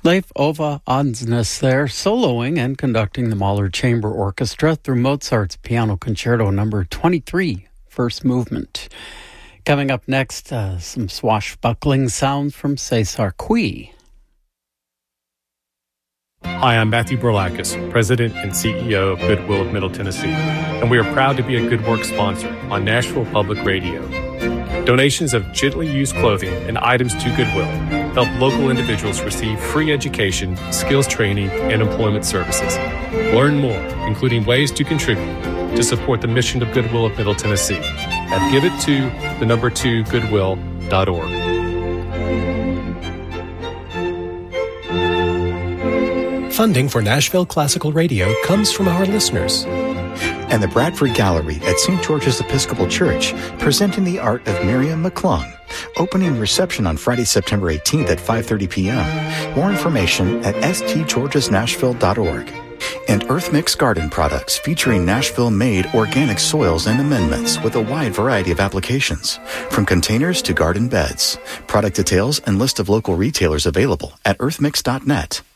Leif Ove Andsnes there, soloing and conducting the Mahler Chamber Orchestra through Mozart's Piano Concerto No. 23, First Movement. Coming up next, some swashbuckling sounds from Cesar Cui. Hi, I'm Matthew Borlakis, President and CEO of Goodwill of Middle Tennessee, and we are proud to be a Good Work sponsor on Nashville Public Radio. Donations of gently used clothing and items to Goodwill help local individuals receive free education, skills training, and employment services. Learn more, including ways to contribute to support the mission of Goodwill of Middle Tennessee at giveitto2goodwill.org. Funding for Nashville Classical Radio comes from our listeners. And the Bradford Gallery at St. George's Episcopal Church, presenting the art of Miriam McClung. Opening reception on Friday, September 18th at 5:30 p.m. More information at stgeorgesnashville.org. And Earth Mix Garden Products, featuring Nashville-made organic soils and amendments with a wide variety of applications, from containers to garden beds. Product details and list of local retailers available at earthmix.net.